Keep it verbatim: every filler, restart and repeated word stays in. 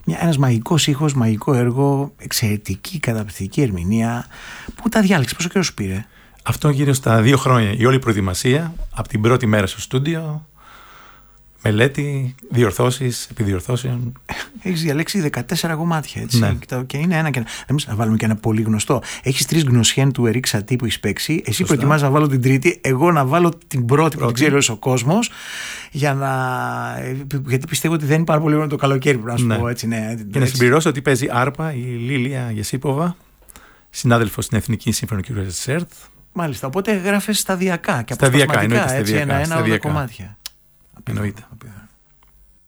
Ένας μαγικός ήχος, μαγικό έργο, εξαιρετική, καταπληκτική ερμηνεία. Πού τα διάλεξες, πόσο καιρό σου πήρε? Αυτό γύρω στα δύο χρόνια. Η όλη προετοιμασία, από την πρώτη μέρα στο στούντιο, μελέτη, διορθώσεις, επιδιορθώσεων. Έχεις διαλέξει δεκατέσσερα κομμάτια, έτσι. Ναι. Και είναι ένα και ένα. Εμείς να βάλουμε και ένα πολύ γνωστό. Έχεις τρεις γνωσιέν του Ερικ Σατί που έχεις παίξει. Εσύ Σωστά. προετοιμάζεις να βάλω την τρίτη. Εγώ να βάλω την πρώτη, πρώτη. που την ξέρει όλος ο κόσμος. Για να. Γιατί πιστεύω ότι δεν είναι πάρα πολύ ωραίο το καλοκαίρι, πρέπει να σου ναι. πω έτσι. Ναι, και να συμπληρώσω ότι παίζει άρπα η Λίλια Γεσίποβα, συνάδελφος στην Εθνική Σύμφωνο Κιούρας της ΕΡΤ. Μάλιστα. Οπότε γράφες σταδιακά και σταδιακά, αποσπασματικά, εννοείται, έτσι, σταδιακά, ένα-ένα όλα σταδιακά. κομμάτια. Εννοείται. Απίθανο.